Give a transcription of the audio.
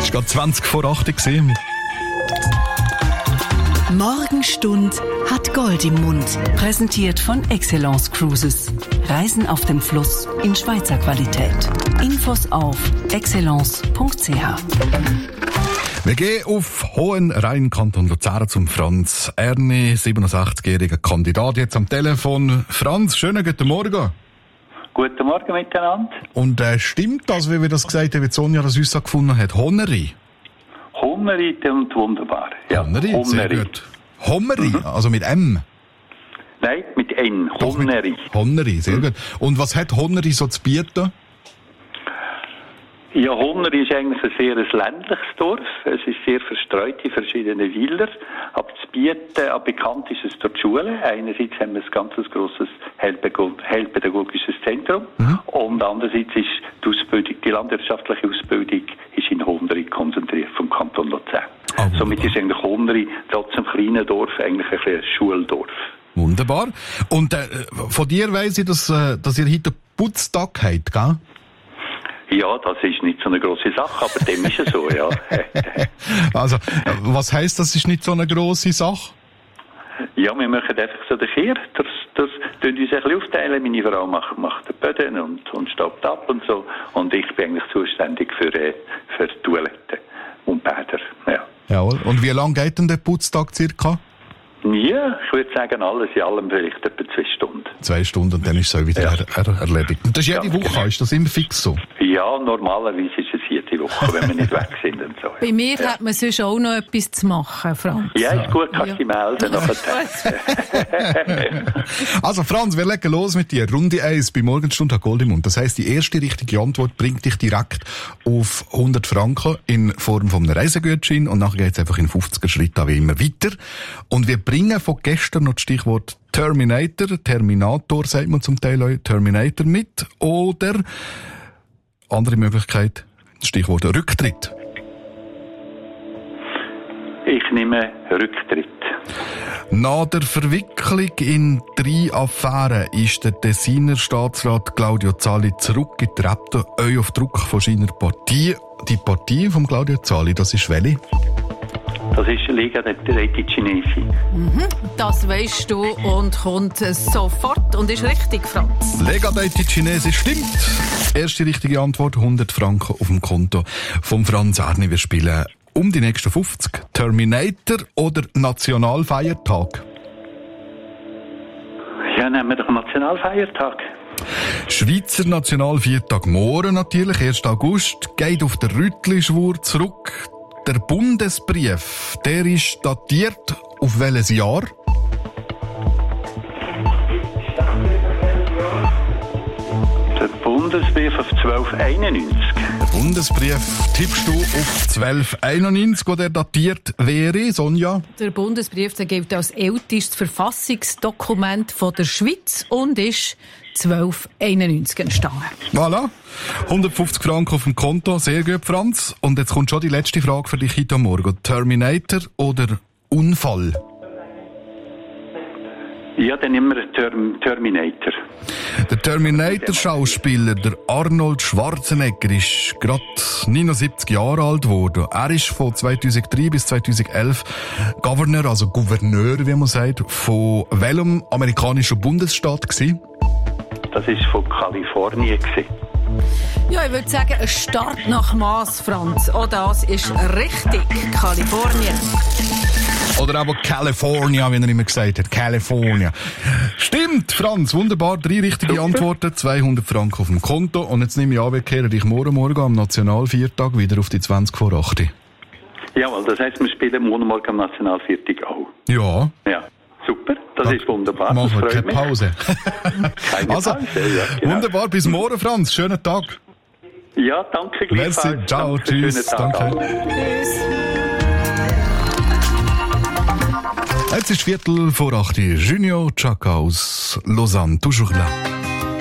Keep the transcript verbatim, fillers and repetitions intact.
Es war gerade zwanzig vor acht gesehen. Morgenstund hat Gold im Mund. Präsentiert von Excellence Cruises. Reisen auf dem Fluss in Schweizer Qualität. Infos auf excellence punkt c h. Wir gehen auf Hohenrhein, Kanton Luzern, zum Franz Erni, siebenundsechzigjähriger Kandidat, jetzt am Telefon. Franz, schönen guten Morgen. Guten Morgen miteinander. Und äh, stimmt das, wie wir das gesagt haben, wie Sonja das uns gefunden hat? Hohenrhein? Hohenrhein und wunderbar. Ja, Hohenrhein, sehr gut. Hohenrhein, mhm. also mit M? Nein, mit N. Hohenrhein. Hohenrhein, sehr mhm. gut. Und was hat Hohenrhein so zu bieten? Ja, Hohenrhein ist eigentlich ein sehr ländliches Dorf. Es ist sehr verstreut in verschiedene Wälder. Aber zu bieten, aber bekannt ist es durch die Schule. Einerseits haben wir ein ganz grosses heilpädagogisches Zentrum. Mhm. Und andererseits ist die Ausbildung, die landwirtschaftliche Ausbildung ist in Hohenrhein konzentriert vom Kanton Luzern. Ah, somit ist eigentlich Hohenrhein trotz einem kleinen Dorf eigentlich ein kleines Schuldorf. Wunderbar. Und äh, von dir weiss ich, dass, äh, dass ihr heute Putztag habt, gell? Ja, das ist nicht so eine grosse Sache, aber dem ist es so, ja. Also, was heisst, das ist nicht so eine grosse Sache? Ja, wir machen einfach so den Kehr. Das, das tun uns ein bisschen aufteilen. Meine Frau macht, macht den Böden und, und stoppt ab und so. Und ich bin eigentlich zuständig für, äh, für Toiletten und Bäder, ja. Jawohl. Und wie lange geht denn der Putztag circa? Ja, ich würde sagen, alles in allem vielleicht etwa zwei Stunden. Zwei Stunden und dann ist es auch wieder ja. er, er, erledigt. Und das ist jede ja, Woche, genau. Ist das immer fix so? Ja, normalerweise ist es jede Woche, wenn wir nicht weg sind und so. Bei mir ja. hat man sonst auch noch etwas zu machen, Franz. Ja, ist gut, kannst du ja. dich melden. Also Franz, wir legen los mit dir. Runde eins bei Morgenstund hat Gold im Mund. Das heisst, die erste richtige Antwort bringt dich direkt auf hundert Franken in Form von einem Reisegutschein und nachher geht es einfach in fünfziger Schritten wie immer weiter. Und wir bringen von gestern noch das Stichwort Terminator, Terminator sagt man zum Teil auch, Terminator mit, oder andere Möglichkeit, das Stichwort Rücktritt. Ich nehme Rücktritt. Nach der Verwicklung in drei Affären ist der Tessiner Staatsrat Claudio Zali zurückgetreten, euch auf Druck von seiner Partei. Die Partei von Claudio Zali, das ist welche? Das ist Lega dei Ticinesi. Mhm, das weisst du und kommt sofort und ist richtig, Franz. Lega dei Ticinesi stimmt. Erste richtige Antwort, hundert Franken auf dem Konto vom Franz Erni. Wir spielen um die nächsten fünfzig. Terminator oder Nationalfeiertag? Ja, nehmen wir doch Nationalfeiertag. Schweizer Nationalfeiertag morgen natürlich, ersten August, geht auf den Rüttlischwur zurück. Der Bundesbrief, der ist datiert auf welches Jahr? Der Bundesbrief auf zwölfhunderteinundneunzig. Der Bundesbrief tippst du auf zwölfhunderteinundneunzig, wo der datiert wäre, Sonja? Der Bundesbrief, der gilt als ältestes Verfassungsdokument von der Schweiz und ist zwölfhunderteinundneunzig entstanden. Voilà. hundertfünfzig Franken auf dem Konto. Sehr gut, Franz. Und jetzt kommt schon die letzte Frage für dich heute am Morgen. Terminator oder Unfall? Ja, dann nehmen wir Term- Terminator. Der Terminator-Schauspieler, der Arnold Schwarzenegger, ist gerade neunundsiebzig Jahre alt geworden. Er ist von zweitausenddrei bis zweitausendelf Governor, also Gouverneur, wie man sagt, von welchem amerikanischen Bundesstaat gewesen? Das war von Kalifornien. Ja, ich würde sagen, ein Start nach Mass, Franz. Oh, das ist richtig. Kalifornien. Oder aber California, wie er immer gesagt hat. California. Stimmt, Franz, wunderbar. Drei richtige Super. Antworten, zweihundert Franken auf dem Konto. Und jetzt nehme ich an, wir kehren dich morgen Morgen am Nationalviertag wieder auf die zwanzig vor acht. Jawohl, das heisst, wir spielen morgen Morgen am Nationalviertag auch. Ja. Ja. Super, das Ach, ist wunderbar. Machen wir keine Pause. Keine also, Pause, ja, genau. Wunderbar, bis morgen, Franz. Schönen Tag. Ja, danke gleichfalls. Merci, ciao, danke, tschüss. Danke. Tschüss. Jetzt ist Viertel vor acht. Junior Chaka aus Lausanne, toujours là.